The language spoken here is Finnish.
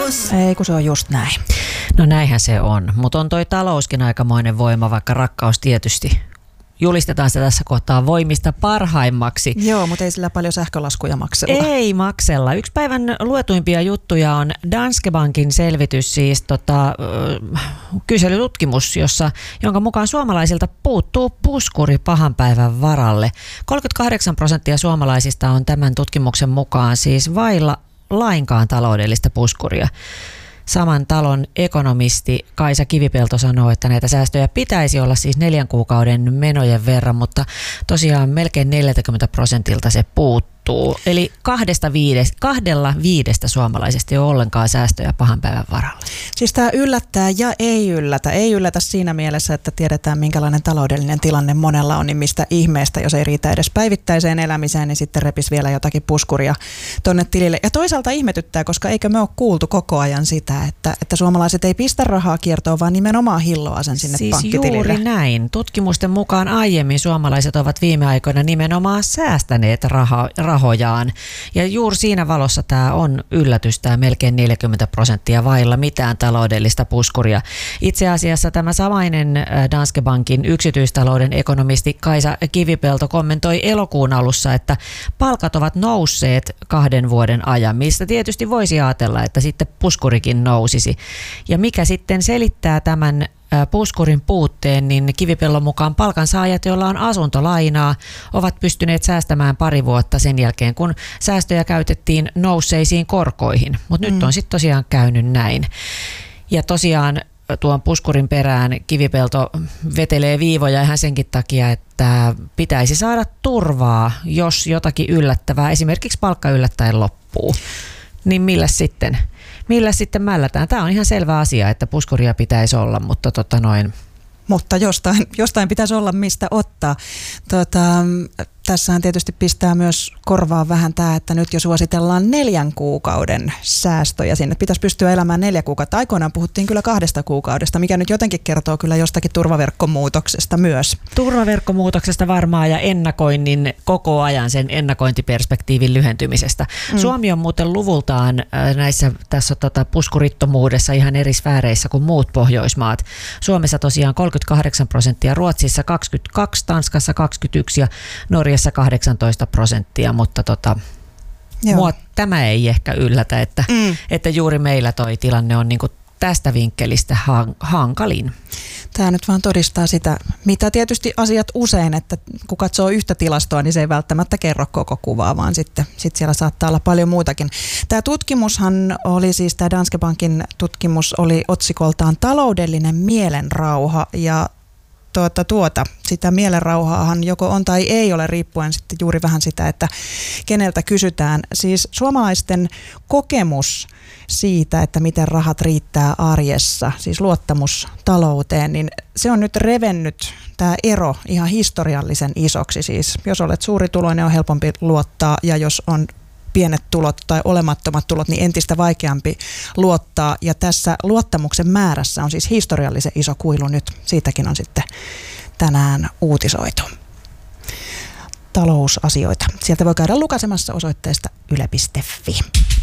Ei, kun se on just näin. No näinhän se on, mutta on toi talouskin aikamoinen voima, vaikka rakkaus tietysti. Julistetaan se tässä kohtaa voimista parhaimmaksi. Joo, mutta ei sillä paljon sähkölaskuja maksella. Ei maksella. Yksi päivän luetuimpia juttuja on Danske Bankin selvitys, siis kyselytutkimus, jonka mukaan suomalaisilta puuttuu puskuri pahan päivän varalle. 38% suomalaisista on tämän tutkimuksen mukaan siis vailla lainkaan taloudellista puskuria. Saman talon ekonomisti Kaisa Kivipelto sanoo, että näitä säästöjä pitäisi olla siis 4 kuukauden menojen verran, mutta tosiaan melkein 40% se puuttuu. Eli 2/5 suomalaisesta ei ole ollenkaan säästöjä pahan päivän varalle. Siis tämä yllättää ja ei yllätä. Ei yllätä siinä mielessä, että tiedetään minkälainen taloudellinen tilanne monella on, niin mistä ihmeestä, jos ei riitä edes päivittäiseen elämiseen, niin sitten repisi vielä jotakin puskuria tonne tilille. Ja toisaalta ihmetyttää, koska eikö me ole kuultu koko ajan sitä, että suomalaiset ei pistä rahaa kiertoon, vaan nimenomaan hilloa sen sinne siis pankkitilille. Juuri näin. Tutkimusten mukaan aiemmin suomalaiset ovat viime aikoina nimenomaan säästäneet rahojaan. Ja juuri siinä valossa tämä on yllätys, tämä melkein 40% vailla mitään taloudellista puskuria. Itse asiassa tämä samainen Danske Bankin yksityistalouden ekonomisti Kaisa Kivipelto kommentoi elokuun alussa, että palkat ovat nousseet 2 vuoden ajan, mistä tietysti voisi ajatella, että sitten puskurikin nousisi. Ja mikä sitten selittää tämän puskurin puutteen, niin Kivipellon mukaan palkansaajat, joilla on asuntolainaa, ovat pystyneet säästämään 2 vuotta sen jälkeen, kun säästöjä käytettiin nousseisiin korkoihin. Mutta nyt on sitten tosiaan käynyt näin. Ja tosiaan tuon puskurin perään Kivipelto vetelee viivoja ihan senkin takia, että pitäisi saada turvaa, jos jotakin yllättävää, esimerkiksi palkka yllättäen loppuu. Niin millä sitten mällätään? Tämä on ihan selvä asia, että puskuria pitäisi olla, mutta Mutta jostain pitäisi olla mistä ottaa. Tässähän tietysti pistää myös korvaan vähän tämä, että nyt jo suositellaan 4 kuukauden säästöjä sinne. Pitäisi pystyä elämään 4 kuukautta. Aikoinaan puhuttiin kyllä 2 kuukaudesta, mikä nyt jotenkin kertoo kyllä jostakin turvaverkkomuutoksesta myös. Turvaverkkomuutoksesta varmaan ja ennakoinnin koko ajan sen ennakointiperspektiivin lyhentymisestä. Suomi on muuten luvultaan tässä puskurittomuudessa ihan eri sfääreissä kuin muut Pohjoismaat. Suomessa tosiaan 38%, Ruotsissa 22%, Tanskassa 21% ja Norjassa 18%, mutta tämä ei ehkä yllätä, että juuri meillä toi tilanne on niinku tästä vinkkelistä hankalin. Tämä nyt vaan todistaa sitä, mitä tietysti asiat usein, että kun katsoo yhtä tilastoa, niin se ei välttämättä kerro koko kuvaa, vaan sitten siellä saattaa olla paljon muutakin. Tämä tutkimushan oli siis, tämä Danske Bankin tutkimus oli otsikoltaan taloudellinen mielenrauha ja sitä mielenrauhaahan joko on tai ei ole, riippuen sitten juuri vähän sitä, että keneltä kysytään. Siis suomalaisten kokemus siitä, että miten rahat riittää arjessa, siis luottamus talouteen, niin se on nyt revennyt tämä ero ihan historiallisen isoksi. Siis jos olet suurituloinen, on helpompi luottaa, ja jos on pienet tulot tai olemattomat tulot, niin entistä vaikeampi luottaa. Ja tässä luottamuksen määrässä on siis historiallisen iso kuilu nyt. Siitäkin on sitten tänään uutisoitu. Talousasioita. Sieltä voi käydä lukaisemassa osoitteesta yle.fi.